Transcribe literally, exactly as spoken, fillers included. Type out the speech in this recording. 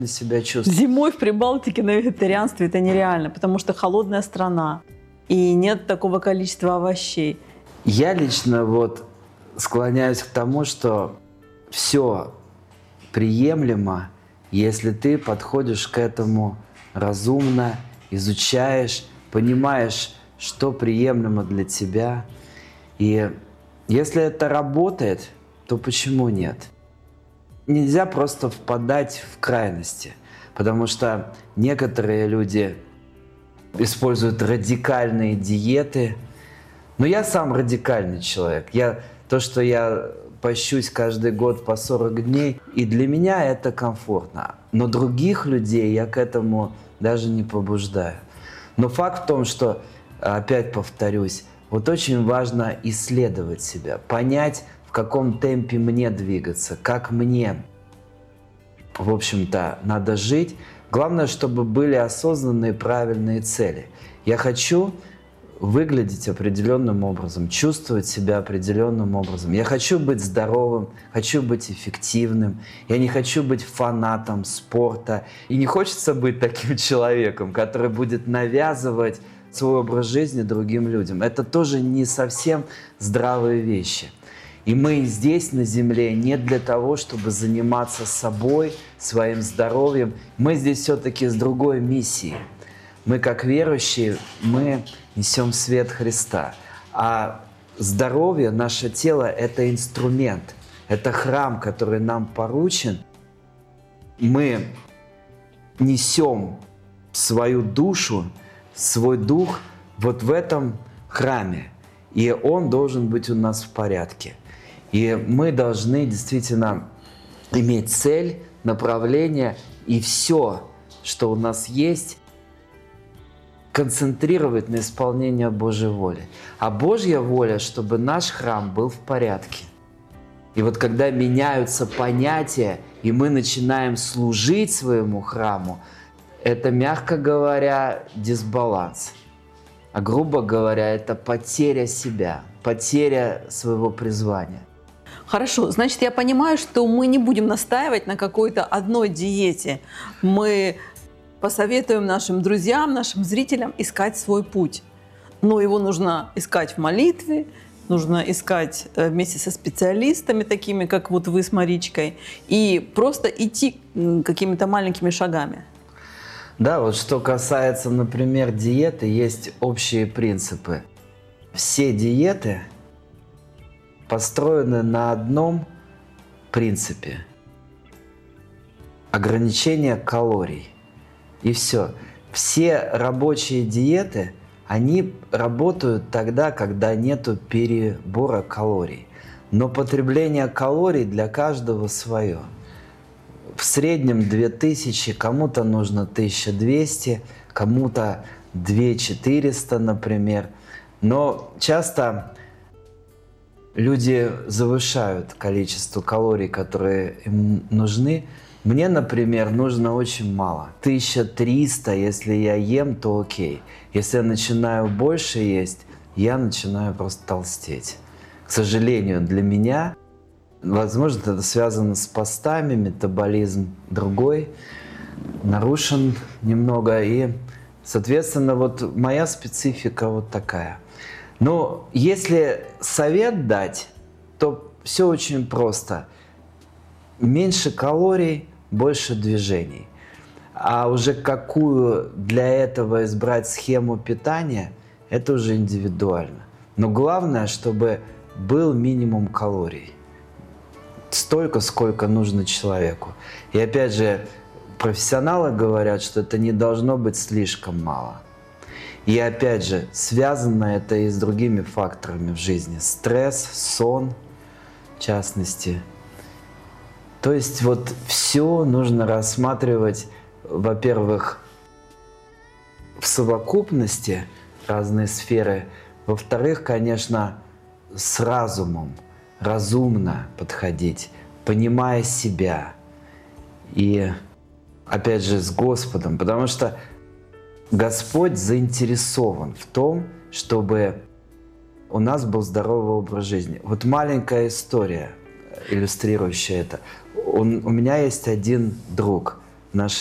себя чувствовать. Зимой в Прибалтике на вегетарианстве это нереально, потому что холодная страна и нет такого количества овощей. Я лично вот склоняюсь к тому, что все приемлемо, если ты подходишь к этому разумно, изучаешь, понимаешь, что приемлемо для тебя. И если это работает, то почему нет? Нельзя просто впадать в крайности, потому что некоторые люди используют радикальные диеты. Но я сам радикальный человек. Я, то, что я пощусь каждый год по сорок дней, и для меня это комфортно. Но других людей я к этому даже не побуждаю. Но факт в том, что, опять повторюсь, вот очень важно исследовать себя, понять, в каком темпе мне двигаться, как мне, в общем-то, надо жить. Главное, чтобы были осознанные правильные цели. Я хочу выглядеть определенным образом, чувствовать себя определенным образом. Я хочу быть здоровым, хочу быть эффективным. Я не хочу быть фанатом спорта. И не хочется быть таким человеком, который будет навязывать свой образ жизни другим людям. Это тоже не совсем здравые вещи. И мы здесь, на Земле, не для того, чтобы заниматься собой, своим здоровьем. Мы здесь все-таки с другой миссией. Мы, как верующие, мы несем свет Христа. А здоровье, наше тело – это инструмент, это храм, который нам поручен. Мы несем свою душу, свой дух вот в этом храме. И он должен быть у нас в порядке. И мы должны действительно иметь цель, направление и все, что у нас есть, концентрировать на исполнение Божьей воли. А Божья воля, чтобы наш храм был в порядке. И вот когда меняются понятия, и мы начинаем служить своему храму, это, мягко говоря, дисбаланс. А грубо говоря, это потеря себя, потеря своего призвания. Хорошо, значит, я понимаю, что мы не будем настаивать на какой-то одной диете. Мы посоветуем нашим друзьям, нашим зрителям искать свой путь. Но его нужно искать в молитве, нужно искать вместе со специалистами, такими как вот вы с Маричкой, и просто идти какими-то маленькими шагами. Да, вот что касается, например, диеты, есть общие принципы. Все диеты построены на одном принципе – ограничение калорий. И все. Все рабочие диеты, они работают тогда, когда нету перебора калорий. Но потребление калорий для каждого свое. В среднем две тысячи, кому-то нужно тысяча двести, кому-то две тысячи четыреста, например. Но часто люди завышают количество калорий, которые им нужны. Мне, например, нужно очень мало. тысяча триста, если я ем, то окей. Если я начинаю больше есть, я начинаю просто толстеть. К сожалению, для меня, возможно, это связано с постами, метаболизм другой, нарушен немного. И, соответственно, вот моя специфика вот такая. Но если совет дать, то все очень просто. Меньше калорий, больше движений. А уже какую для этого избрать схему питания, это уже индивидуально. Но главное, чтобы был минимум калорий. Столько, сколько нужно человеку. И опять же, профессионалы говорят, что это не должно быть слишком мало. И опять же, связано это и с другими факторами в жизни. Стресс, сон, в частности. То есть вот все нужно рассматривать, во-первых, в совокупности, разные сферы. Во-вторых, конечно, с разумом, разумно подходить, понимая себя. И опять же с Господом, потому что Господь заинтересован в том, чтобы у нас был здоровый образ жизни. Вот маленькая история, иллюстрирующая это. Он, у меня есть один друг, наш